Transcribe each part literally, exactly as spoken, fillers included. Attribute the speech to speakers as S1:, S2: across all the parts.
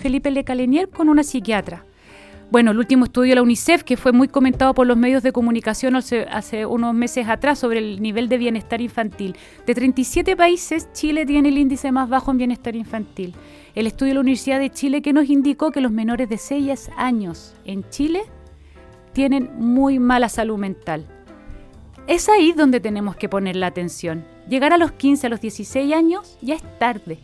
S1: Felipe Lecalenier con una psiquiatra. Bueno, el último estudio de la UNICEF, que fue muy comentado por los medios de comunicación hace, hace unos meses atrás sobre el nivel de bienestar infantil. De treinta y siete países, Chile tiene el índice más bajo en bienestar infantil. El estudio de la Universidad de Chile que nos indicó que los menores de seis años en Chile tienen muy mala salud mental. Es ahí donde tenemos que poner la atención. Llegar a los quince, a los dieciséis años, ya es tarde.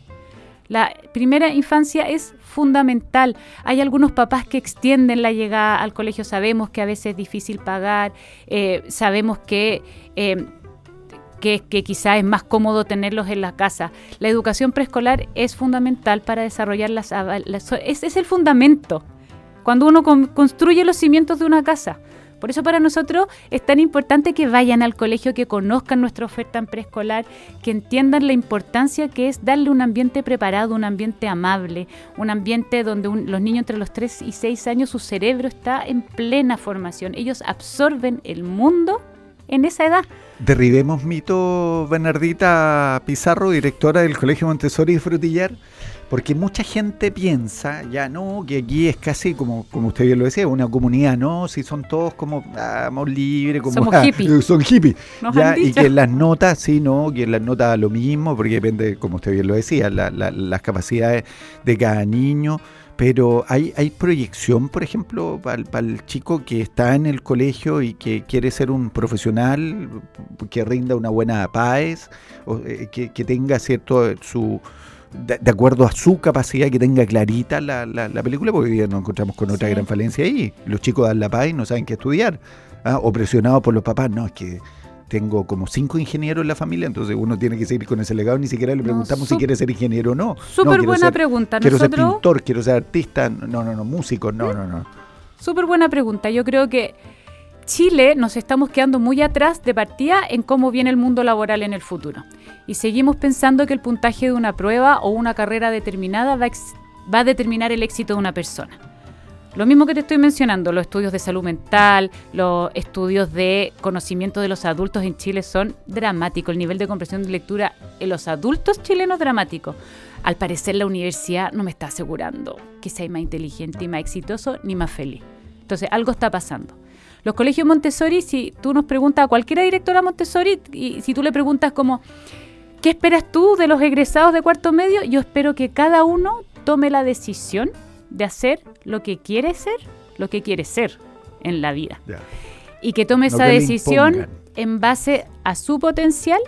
S1: La primera infancia es fundamental. Hay algunos papás que extienden la llegada al colegio. Sabemos que a veces es difícil pagar, eh, sabemos que, eh, que, que quizás es más cómodo tenerlos en la casa. La educación preescolar es fundamental para desarrollar las... las ese es el fundamento. Cuando uno con, construye los cimientos de una casa. Por eso para nosotros es tan importante que vayan al colegio, que conozcan nuestra oferta en preescolar, que entiendan la importancia que es darle un ambiente preparado, un ambiente amable, un ambiente donde un, los niños entre los tres y seis años, su cerebro está en plena formación. Ellos absorben el mundo en esa edad.
S2: Derribemos mito, Bernardita Pizarro, directora del Colegio Montessori de Frutillar, porque mucha gente piensa, ya no, que aquí es casi como, como usted bien lo decía, una comunidad, no, si son todos como ah, amor libre, como
S1: somos
S2: ah,
S1: hippies.
S2: son hippies, ya, y que
S1: dicho.
S2: las notas, sí, no, que las notas lo mismo, porque depende, como usted bien lo decía, la, la, las capacidades de cada niño. Pero hay, hay proyección, por ejemplo, para el chico que está en el colegio y que quiere ser un profesional, que rinda una buena P A E S, o, eh, que, que tenga cierto su... De, de acuerdo a su capacidad, que tenga clarita la, la, la película, porque hoy día nos encontramos con otra sí. gran falencia ahí. Los chicos dan la P A E S y no saben qué estudiar, ¿ah? O presionados por los papás. No, es que tengo como cinco ingenieros en la familia, entonces uno tiene que seguir con ese legado. Ni siquiera le preguntamos no, si quiere ser ingeniero o no.
S1: Súper
S2: no,
S1: buena
S2: ser,
S1: pregunta.
S2: Quiero
S1: Nosotros,
S2: ser pintor, quiero ser artista. No, no, no, músico, no, no, no.
S1: Súper buena pregunta. Yo creo que Chile nos estamos quedando muy atrás de partida en cómo viene el mundo laboral en el futuro. Y seguimos pensando que el puntaje de una prueba o una carrera determinada va a, ex- va a determinar el éxito de una persona. Lo mismo que te estoy mencionando, los estudios de salud mental, los estudios de conocimiento de los adultos en Chile son dramáticos. El nivel de comprensión de lectura en los adultos chilenos es dramático. Al parecer la universidad no me está asegurando que sea más inteligente y más exitoso ni más feliz. Entonces algo está pasando. Los colegios Montessori, si tú nos preguntas a cualquiera directora Montessori, y si tú le preguntas como, ¿qué esperas tú de los egresados de cuarto medio? Yo espero que cada uno tome la decisión de hacer lo que quiere ser, lo que quiere ser en la vida. Yeah. Y que tome no esa que decisión en base a su potencial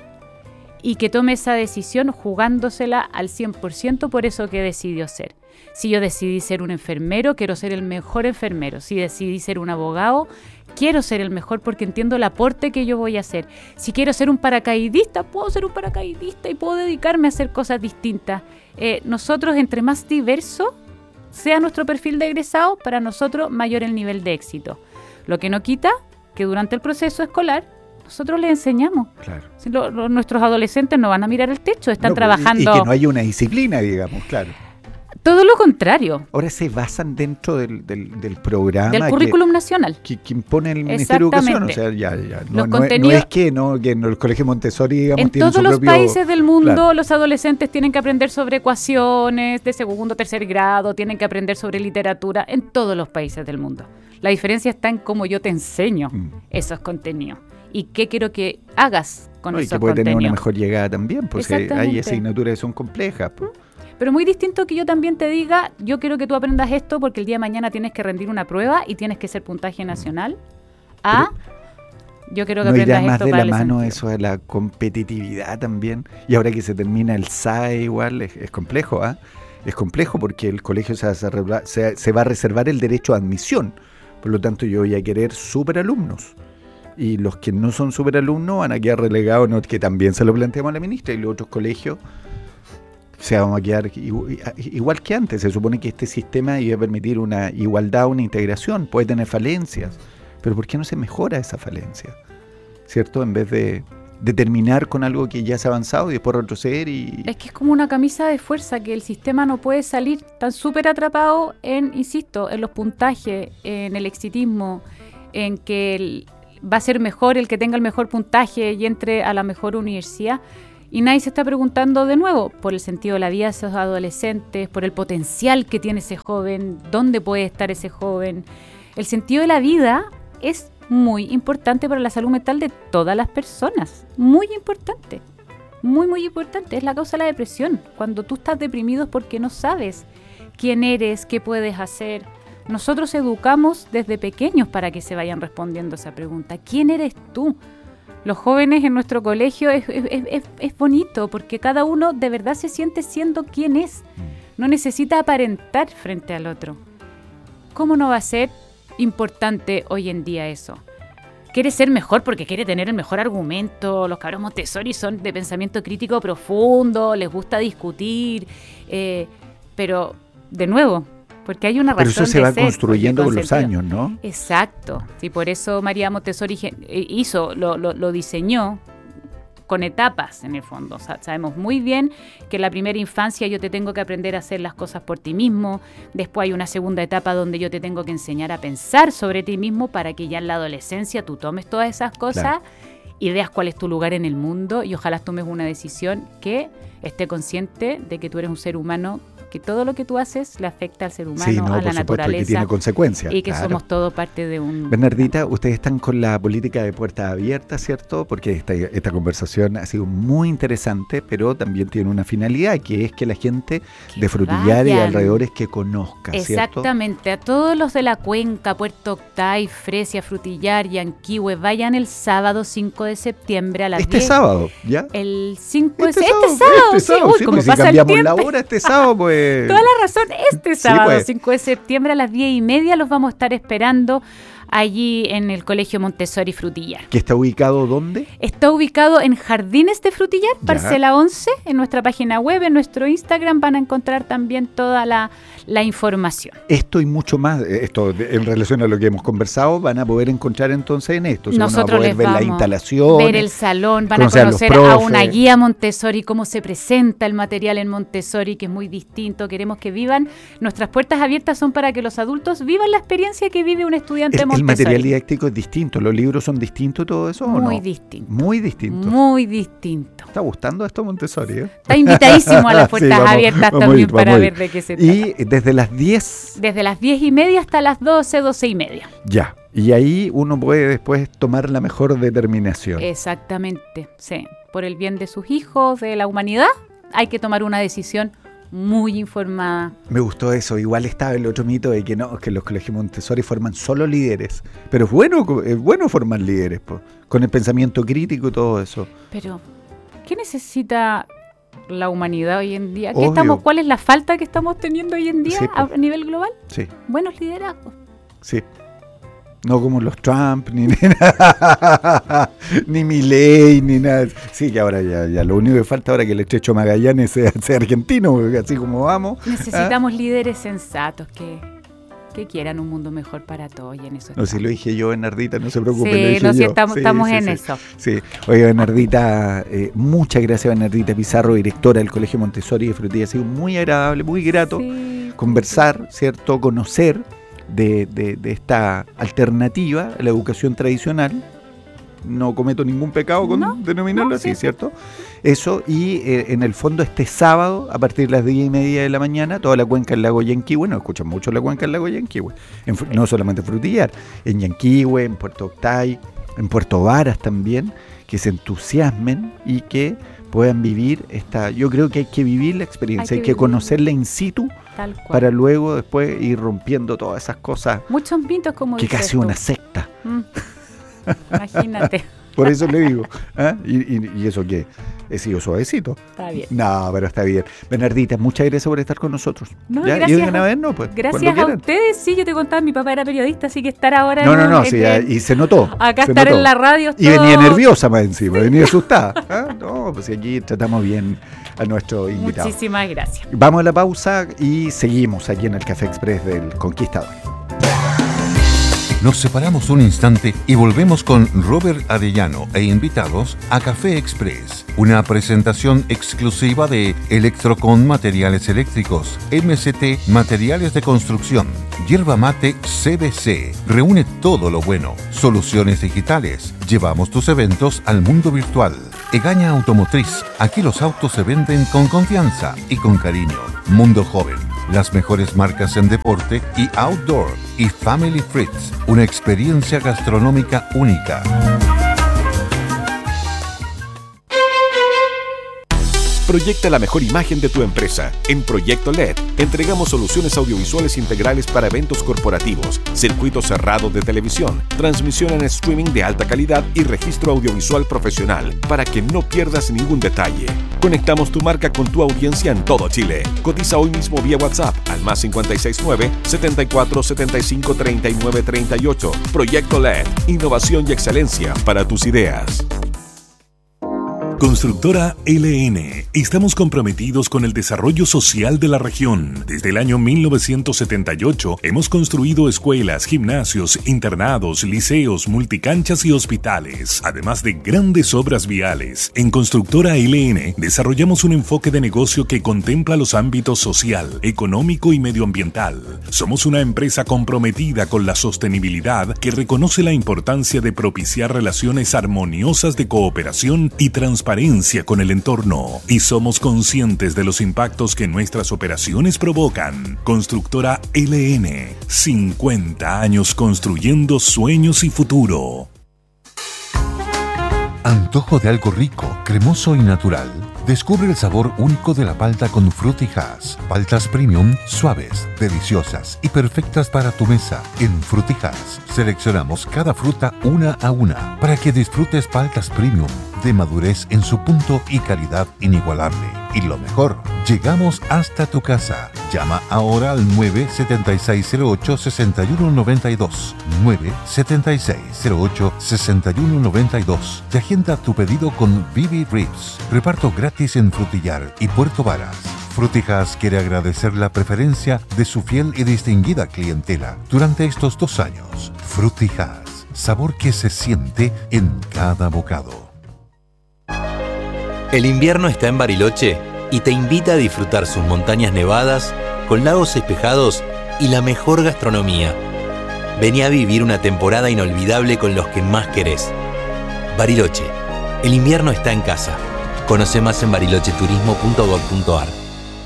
S1: y que tome esa decisión jugándosela al cien por ciento por eso que decidió ser. Si yo decidí ser un enfermero, quiero ser el mejor enfermero. Si decidí ser un abogado, quiero ser el mejor porque entiendo el aporte que yo voy a hacer. Si quiero ser un paracaidista, puedo ser un paracaidista y puedo dedicarme a hacer cosas distintas. Eh, nosotros, entre más diverso sea nuestro perfil de egresado, para nosotros mayor el nivel de éxito. Lo que no quita que durante el proceso escolar nosotros les enseñamos. Claro. Si lo, lo, nuestros adolescentes no van a mirar el techo, están no, trabajando.
S2: Y, y que no hay una disciplina, digamos, claro.
S1: Todo lo contrario.
S2: Ahora se basan dentro del, del, del programa.
S1: Del currículum
S2: que,
S1: nacional.
S2: Que, que impone el Ministerio de Educación. O sea, ya, ya. No, no,
S1: contenidos,
S2: no es que, no, que en el Colegio Montessori, digamos,
S1: en
S2: tiene
S1: todos
S2: su
S1: los
S2: propio,
S1: países del mundo,
S2: claro.
S1: Los adolescentes tienen que aprender sobre ecuaciones de segundo o tercer grado, tienen que aprender sobre literatura, en todos los países del mundo. La diferencia está en cómo yo te enseño mm. esos contenidos y qué quiero que hagas con
S2: no,
S1: esos contenidos.
S2: Y que puede tener una mejor llegada también, porque hay asignaturas que son complejas. Pues.
S1: Pero muy distinto que yo también te diga, yo quiero que tú aprendas esto porque el día de mañana tienes que rendir una prueba y tienes que ser puntaje nacional. A, Pero yo quiero que
S2: no
S1: aprendas
S2: irá más
S1: esto
S2: de
S1: para
S2: la mano
S1: sentido.
S2: Eso de la competitividad también. Y ahora que se termina el S A E igual, es, es complejo, ¿ah? ¿eh? Es complejo porque el colegio se va, a se, se va a reservar el derecho a admisión. Por lo tanto, yo voy a querer superalumnos. Y los que no son superalumnos van a quedar relegados, ¿no? Que también se lo planteamos a la ministra, y los otros colegios se van a quedar igual que antes. Se supone que este sistema iba a permitir una igualdad, una integración, puede tener falencias, pero ¿por qué no se mejora esa falencia? ¿Cierto? En vez de, de terminar con algo que ya se ha avanzado y después retroceder y...
S1: Es que es como una camisa de fuerza, que el sistema no puede salir tan súper atrapado en, insisto, en los puntajes, en el exitismo, en que el, va a ser mejor el que tenga el mejor puntaje y entre a la mejor universidad. Y nadie se está preguntando de nuevo por el sentido de la vida de esos adolescentes, por el potencial que tiene ese joven, dónde puede estar ese joven. El sentido de la vida es muy importante para la salud mental de todas las personas. Muy importante. Muy, muy importante. Es la causa de la depresión. Cuando tú estás deprimido es porque no sabes quién eres, qué puedes hacer. Nosotros educamos desde pequeños para que se vayan respondiendo esa pregunta. ¿Quién eres tú? Los jóvenes en nuestro colegio es, es, es, es bonito porque cada uno de verdad se siente siendo quien es. No necesita aparentar frente al otro. ¿Cómo no va a ser importante hoy en día eso? Quiere ser mejor porque quiere tener el mejor argumento. Los cabros Montessori son de pensamiento crítico profundo, les gusta discutir, eh, pero de nuevo, porque hay una razón.
S2: Pero eso se
S1: de
S2: va
S1: ser,
S2: construyendo con los
S1: sentido.
S2: años, ¿no?
S1: Exacto. Sí, por eso María Montessori hizo, lo, lo, lo diseñó con etapas en el fondo. O sea, sabemos muy bien que en la primera infancia yo te tengo que aprender a hacer las cosas por ti mismo. Después hay una segunda etapa donde yo te tengo que enseñar a pensar sobre ti mismo para que ya en la adolescencia tú tomes todas esas cosas, claro, y veas cuál es tu lugar en el mundo y ojalá tomes una decisión que esté consciente de que tú eres un ser humano, que todo lo que tú haces le afecta al ser humano,
S2: sí, no,
S1: a la
S2: por
S1: naturaleza.
S2: Que tiene consecuencias.
S1: Y que
S2: claro.
S1: somos todos parte de un...
S2: Bernardita, ustedes están con la política de puertas abiertas, ¿cierto? Porque esta, esta conversación ha sido muy interesante, pero también tiene una finalidad, que es que la gente que de Frutillar vayan. Y alrededores que conozca, ¿cierto?
S1: Exactamente. A todos los de la cuenca, Puerto Octay, Fresia, Frutillar, Yanquihue, vayan el sábado cinco de septiembre a las
S2: este
S1: diez.
S2: Este sábado, ¿ya?
S1: El cinco
S2: este
S1: de
S2: sábado,
S1: este sábado,
S2: este
S1: sí.
S2: sábado,
S1: Uy,
S2: sí,
S1: como
S2: pues
S1: pasa
S2: si cambiamos
S1: el tiempo.
S2: la hora este sábado, pues...
S1: Toda la razón, este sábado,
S2: sí, pues.
S1: cinco de septiembre a las diez y media los vamos a estar esperando allí en el Colegio Montessori Frutillar.
S2: ¿Que está ubicado dónde?
S1: Está ubicado en Jardines de Frutillar, ya. Parcela once, en nuestra página web, en nuestro Instagram van a encontrar también toda la, la información.
S2: Esto y mucho más, esto en relación a lo que hemos conversado, van a poder encontrar entonces en esto.
S1: Nosotros
S2: van a poder
S1: les
S2: ver
S1: vamos
S2: la instalación,
S1: ver el salón, van a conocer a, a una guía Montessori, cómo se presenta el material en Montessori, que es muy distinto. Queremos que vivan, nuestras puertas abiertas son para que los adultos vivan la experiencia que vive un estudiante
S2: el,
S1: Montessori.
S2: El material didáctico es distinto, los libros son distintos, todo eso,
S1: muy
S2: ¿o no?
S1: Muy distinto.
S2: Muy distinto.
S1: Muy distinto.
S2: ¿Está gustando esto Montessori? ¿eh?
S1: Está invitadísimo a las puertas sí, vamos, abiertas vamos también ir, para ver de qué se trata.
S2: Y desde las diez.
S1: Desde las diez y media hasta las doce, doce y media.
S2: Ya. Y ahí uno puede después tomar la mejor determinación.
S1: Exactamente, sí. Por el bien de sus hijos, de la humanidad, hay que tomar una decisión muy informada.
S2: Me gustó eso. Igual estaba el otro mito de que no, que los colegios Montessori forman solo líderes. Pero es bueno, es bueno formar líderes, po, con el pensamiento crítico y todo eso.
S1: Pero, ¿qué necesita la humanidad hoy en día? ¿Qué estamos, ¿Cuál es la falta que estamos teniendo hoy en día sí, a nivel global?
S2: Sí.
S1: Buenos liderazgos.
S2: Sí. No como los Trump, ni ni, ni Milei, ni nada. Sí, que ahora ya, ya lo único que falta ahora es que el estrecho Magallanes sea, sea argentino, así como vamos.
S1: Necesitamos
S2: ¿ah?
S1: líderes sensatos que, que quieran un mundo mejor para todos y en eso
S2: no, si lo dije yo, Bernardita, no se preocupe.
S1: Sí,
S2: lo dije
S1: no,
S2: yo.
S1: Si estamos,
S2: sí,
S1: estamos
S2: sí,
S1: en
S2: sí,
S1: eso.
S2: Sí, oiga, Bernardita, eh, muchas gracias, Bernardita Pizarro, directora del Colegio Montessori de Frutillar. Ha sido muy agradable, muy grato
S1: sí,
S2: conversar, sí. ¿cierto? Conocer de, de, de esta alternativa a la educación tradicional. No cometo ningún pecado con
S1: no,
S2: denominarlo
S1: no,
S2: así,
S1: sí,
S2: ¿cierto? Eso, y eh, en el fondo este sábado, a partir de las diez y media de la mañana, toda la cuenca del lago Yanquihue, no escuchan mucho la cuenca del lago Yanquihue, en, no solamente Frutillar, en Yanquihue, en Puerto Octay, en Puerto Varas también, que se entusiasmen y que puedan vivir esta, yo creo que hay que vivir la experiencia, hay que, hay que conocerla in situ, para luego después ir rompiendo todas esas cosas.
S1: Muchos mitos como
S2: que casi una secta.
S1: Mm. Imagínate.
S2: Por eso le digo. ¿eh? Y, y, y eso que he sido suavecito.
S1: Está bien.
S2: No, pero está bien. Bernardita, muchas gracias por estar con nosotros.
S1: No,
S2: ¿Ya?
S1: gracias.
S2: ¿Y una vez no? Pues,
S1: gracias a ustedes. Sí, yo te contaba, mi papá era periodista, así que estar ahora...
S2: No, no, no,
S1: en,
S2: sí,
S1: en,
S2: y se notó.
S1: Acá
S2: se
S1: estar
S2: notó.
S1: en la radio.
S2: Y todo... venía nerviosa más encima, sí. venía asustada. ¿eh? No, pues aquí tratamos bien a nuestro invitado.
S1: Muchísimas gracias.
S2: Vamos a la pausa y seguimos aquí en el Café Express del Conquistador.
S3: Nos separamos un instante y volvemos con Robert Arellano e invitados a Café Express, una presentación exclusiva de Electrocon Materiales Eléctricos, M C T Materiales de Construcción, Yerba Mate C B C. Reúne todo lo bueno, soluciones digitales. Llevamos tus eventos al mundo virtual. Egaña Automotriz. Aquí los autos se venden con confianza y con cariño. Mundo Joven. Las mejores marcas en deporte y outdoor. Y Family Fritz. Una experiencia gastronómica única.
S4: Proyecta la mejor imagen de tu empresa. En Proyecto L E D entregamos soluciones audiovisuales integrales para eventos corporativos, circuito cerrado de televisión, transmisión en streaming de alta calidad y registro audiovisual profesional para que no pierdas ningún detalle. Conectamos tu marca con tu audiencia en todo Chile. Cotiza hoy mismo vía WhatsApp al más cinco seis nueve, setenta y cuatro, setenta y cinco, treinta y nueve, treinta y ocho. Proyecto L E D. Innovación y excelencia para tus ideas.
S5: Constructora L N. Estamos comprometidos con el desarrollo social de la región. Desde el año mil novecientos setenta y ocho hemos construido escuelas, gimnasios, internados, liceos, multicanchas y hospitales, además de grandes obras viales. En Constructora L N desarrollamos un enfoque de negocio que contempla los ámbitos social, económico y medioambiental. Somos una empresa comprometida con la sostenibilidad que reconoce la importancia de propiciar relaciones armoniosas de cooperación y transparencia con el entorno, y somos conscientes de los impactos que nuestras operaciones provocan. Constructora L N, cincuenta años construyendo sueños y futuro.
S3: Antojo de algo rico, cremoso y natural. Descubre el sabor único de la palta con Frutijas. Paltas premium, suaves, deliciosas y perfectas para tu mesa. En Frutijas seleccionamos cada fruta una a una para que disfrutes paltas premium de madurez en su punto y calidad inigualable. Y lo mejor, llegamos hasta tu casa. Llama ahora al nueve siete seis cero ocho, seis uno nueve dos, nueve siete seis cero ocho, seis uno nueve dos y agenda tu pedido con Vivi Ribs. Reparto gratis en Frutillar y Puerto Varas. Frutijas quiere agradecer la preferencia de su fiel y distinguida clientela durante estos dos años. Frutijas, sabor que se siente en cada bocado.
S6: El invierno está en Bariloche y te invita a disfrutar sus montañas nevadas, con lagos espejados y la mejor gastronomía. Vení a vivir una temporada inolvidable con los que más querés. Bariloche, el invierno está en casa. Conoce más en bariloche turismo punto gob punto ar.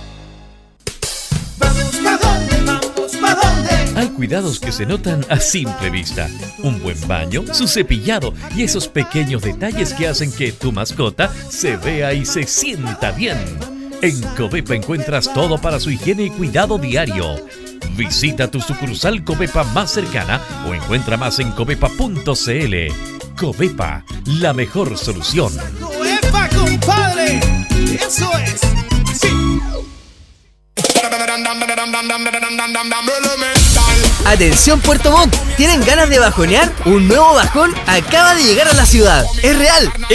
S7: Hay cuidados que se notan a simple vista. Un buen baño, su cepillado y esos pequeños detalles que hacen que tu mascota se vea y se sienta bien. En Covepa encuentras todo para su higiene y cuidado diario. Visita tu sucursal Covepa más cercana o encuentra más en covepa punto cl. Covepa, la mejor solución.
S8: ¡Covepa, compadre! ¡Eso es! ¡Sí!
S9: Atención Puerto Montt, ¿tienen ganas de bajonear? Un nuevo bajón acaba de llegar a la ciudad. Es real,